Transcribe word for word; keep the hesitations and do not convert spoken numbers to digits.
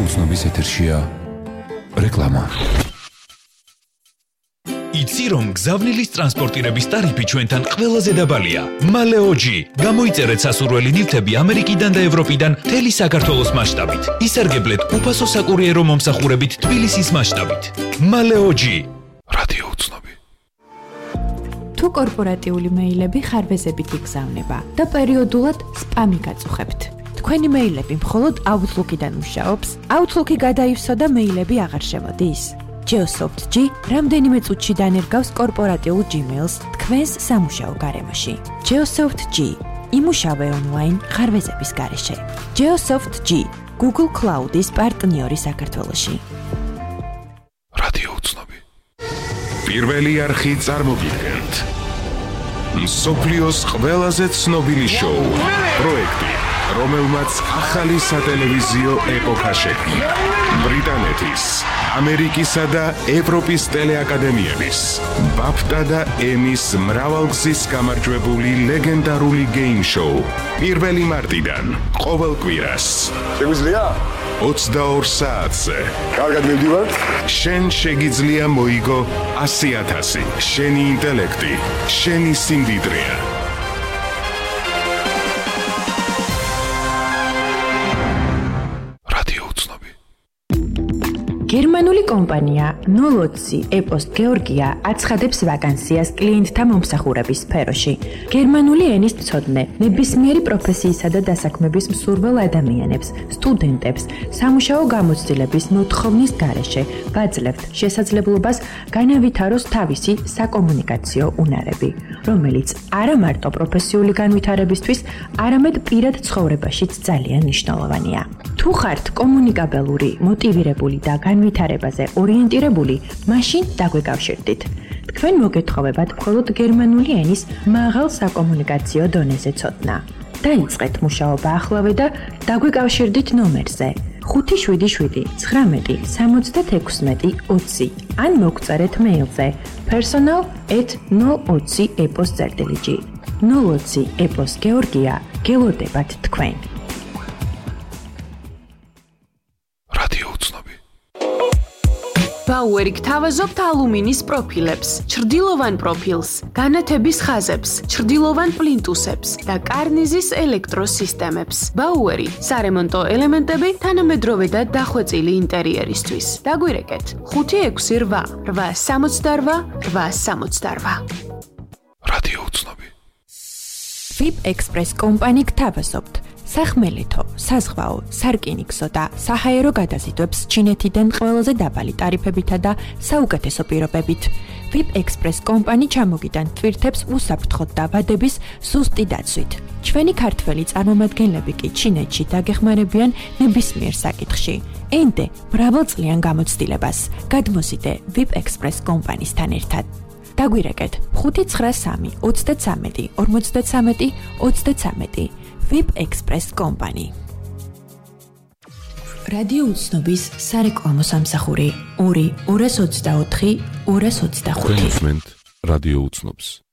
უცნობის ეთერშია რეკლამა. იცი რომ გზავნილის ტრანსპორტირების ტარიფი ჩვენთან ყველაზე დაბალია. მალეოჯი. გამოიწერეთ სასურველი ნივთები ამერიკიდან და ევროპიდან მთელი საქართველოს მასშტაბით. ისარგებლეთ უფასო საკურიერო მომსახურებით თბილისის მასშტაბით. მალეოჯი. რადიო უცნობი. თუ კორპორატიული მეილები ხარვეზებით იგზავნება და პერიოდულად სპამი გაწუხებთ. თქვენი მეილები მხოლოდ Outlook-იდან მუშაობს, Outlook-ი გადაივსო და მეილები აღარ შემოდის. Geosoft G რამდენიმე წუთში დანერგავს კორპორატიულ Gmail-ს თქვენს სამუშაო გარემოში. Geosoft G იმუშავე ონლაინ ხარვეზების გარეშე. Geosoft G Google Cloud-ის პარტნიორი საქართველოში. რადიო უცნობი. პირველი არხი წარმოგიდგენთ. მსოფლიოს ყველაზე ცნობილი შოუ, პროექტი, რომელმაც ახალი სატელევიზიო ეპოქა შექმნა. ბრიტანეთის, ამერიკისა და ევროპის ტელეაკადემიების, ბაფტა და ემის მრავალგზის გამარჯვებული ლეგენდარული გეიმ შოუ. პირველი მარტიდან ყოველ კვირას. შეგვიძლია? ოცდაორ საათზე. კარგად მივდივართ. შენ შეგიძლია მოიგო ასი ათასი. შენი ინტელექტი, შენი სიმდიდრეა. გერმანული კომპანია ნოლოცი ეპოსტ გეორგია აცხადებს ვაკანსიას კლიენტთა მომსახურების სფეროში. გერმანული ენის მცოდნე, ნებისმიერი პროფესიისა და დასაქმების მსურველ ადამიანებს, სტუდენტებს, სამუშაო გამოცდილების მოთხოვნის გარეშე ვაძლევთ შესაძლებლობას განავითაროს თავისი საკომუნიკაციო უნარები, რომელიც არა მარტო პროფესიული განვითარებისთვის, არამედ პირად ცხოვრებაშიც ძალიან მნიშვნელოვანია. თუ ხართ კომუნიკაბელური, მოტივირებული და განვითარებაზე ორიენტირებული, მაშინ დაგვეკავშირდით. თქვენ მოგეთხოვებათ მხოლოდ გერმანული ენის მაღალ საკომუნიკაციო დონეზე ცოდნა. დაიწყეთ მუშაობა ახლავე და დაგვეკავშირდით ნომერზე ხუთი შვიდი შვიდი ცხრამეტი სამოცდათექვსმეტი ოცი ან მოგწერეთ მეილზე personal at nol ოცი epos.gr. nol ოცი epos გეორგია გელოდებათ თქვენ. ბაუერი გთავაზობთ ალუმინის პროფილებს, ჩრდილოვან პროფილს, განათების ხაზებს, ჩრდილოვან პლინტუსებს და კარნიზის ელექტროსისტემებს. ბაუერი სარემონტო ელემენტები თანამედროვე და დახვეწილი ინტერიერისთვის. დაგვირეკეთ ხუთი ექვსი რვა რვა სამოცდარვა რვა სამოცდარვა. რადიო უცნობი. VIP Express კომპანი გთავაზობთ სახმელეთო, საზღვაო, სარკინიგზო და საჰაერო გადაზიდვებს ჩინეთიდან ყველაზე დაბალი ტარიფებითა და საუკეთესო პირობებით. VIP Express კომპანი ჩამოგიტანთ ტვირთებს უსაფრთხოდ და ვადების სუსტი დაცვით. ჩვენი ქართველი წარმომადგენლები კი ჩინეთში დაგეხმარებიან ნებისმიერ საკითხში. ენდე მრავალწლიან გამოცდილებას. გადმოსიდე VIP Express კომპანისთან ერთად. დაგვირეკეთ ხუთი ცხრა სამი ოცდაცამეტი ორმოცდაცამეტი ოცდაცამეტი VIP Express კომპანი. რადიო უცნობის სარეკლამო სამსახური ორი ორას ოცდაოთხი ორას ოცდახუთი. რადიო უცნობს.